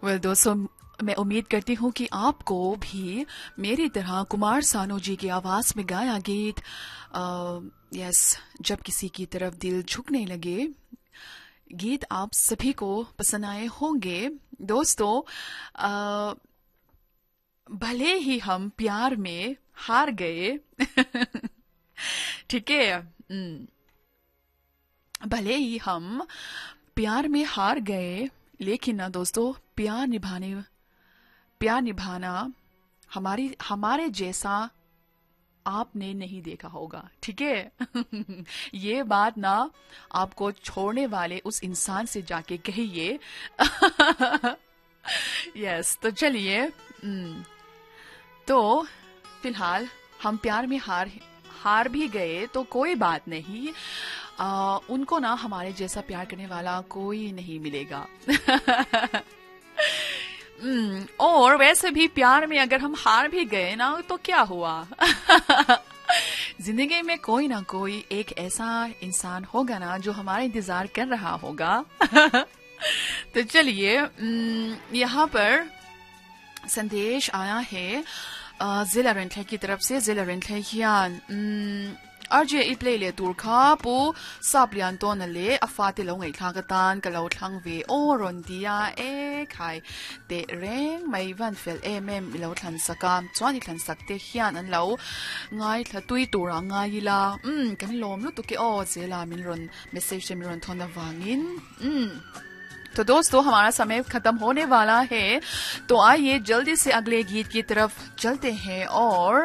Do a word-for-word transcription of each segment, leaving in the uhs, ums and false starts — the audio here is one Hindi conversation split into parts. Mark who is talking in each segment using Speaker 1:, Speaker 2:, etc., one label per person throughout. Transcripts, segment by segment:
Speaker 1: वेल दोस्तों, मैं उम्मीद करती हूँ कि आपको भी मेरी तरह कुमार सानू जी की आवाज में गाया गीत यस जब किसी की तरफ दिल झुकने लगे गीत आप सभी को पसंद आए होंगे। दोस्तों, आ, भले ही हम प्यार में हार गए ठीक है, भले ही हम प्यार में हार गए, लेकिन ना दोस्तों, प्यार निभाने प्यार निभाना हमारी हमारे जैसा आपने नहीं देखा होगा, ठीक है। ये बात ना आपको छोड़ने वाले उस इंसान से जाके कहिए। यस, तो चलिए, तो फिलहाल हम प्यार में हार हार भी गए तो कोई बात नहीं, आ, उनको ना हमारे जैसा प्यार करने वाला कोई नहीं मिलेगा। और वैसे भी प्यार में अगर हम हार भी गए ना तो क्या हुआ। जिंदगी में कोई ना कोई एक ऐसा इंसान होगा ना जो हमारा इंतजार कर रहा होगा। तो चलिए, यहाँ पर संदेश आया है जिला रेंथले की तरफ से। जिला रेंथले हियान Arje iplele turkha pu saplian ton le afate lo ngai thagatan kalau thang ve oron dia e khai te reng mai van fel mm lo than sakam chwani than sakte hian an lo ngai thla tui tura ngai la um kan lom lu tu ke o zela min ron message min ron thona wangin um तो दोस्तों, हमारा समय खत्म होने वाला है, तो आइए जल्दी से अगले गीत की तरफ चलते हैं। और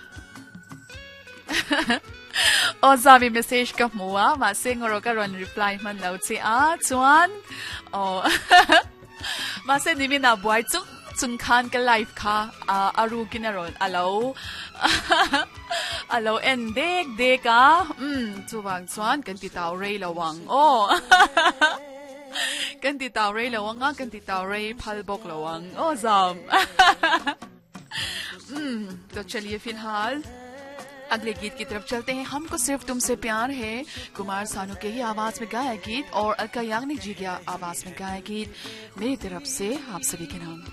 Speaker 1: और जावी मैसेज का मुआ मासे ngoro ka ron reply man lau chi a chuan o मासे निमी ना बुआई चुक चुन खान का लाइफ का आरू की ron alo alo en dek deka um chuwang chuan kan ti taw rei lawang o kan ti taw rei lawang a kan ti taw rei phal bok lawang o zam। um तो चलिए फिलहाल अगले गीत की तरफ चलते हैं। हमको सिर्फ तुमसे प्यार है, कुमार सानू के ही आवाज में गाया गीत और अलका याग्निक जी की आवाज में गाया गीत मेरी तरफ से आप सभी के नाम।